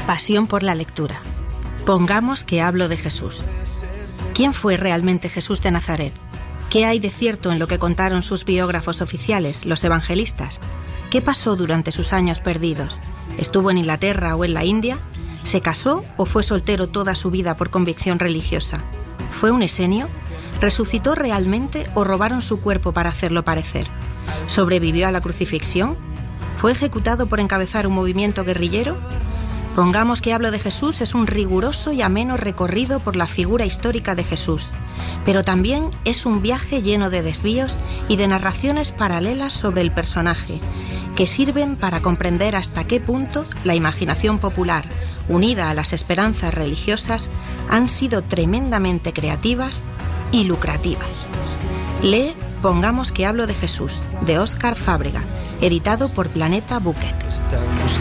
Pasión por la lectura. Pongamos que hablo de Jesús. ¿Quién fue realmente Jesús de Nazaret? ¿Qué hay de cierto en lo que contaron sus biógrafos oficiales, los evangelistas? ¿Qué pasó durante sus años perdidos? ¿Estuvo en Inglaterra o en la India? ¿Se casó o fue soltero toda su vida por convicción religiosa? ¿Fue un esenio? ¿Resucitó realmente o robaron su cuerpo para hacerlo parecer? ¿Sobrevivió a la crucifixión? ¿Fue ejecutado por encabezar un movimiento guerrillero? Pongamos que hablo de Jesús es un riguroso y ameno recorrido por la figura histórica de Jesús, pero también es un viaje lleno de desvíos y de narraciones paralelas sobre el personaje, que sirven para comprender hasta qué punto la imaginación popular, unida a las esperanzas religiosas, han sido tremendamente creativas y lucrativas. Lee Pongamos que hablo de Jesús, de Óscar Fábrega, editado por Planeta Bucket.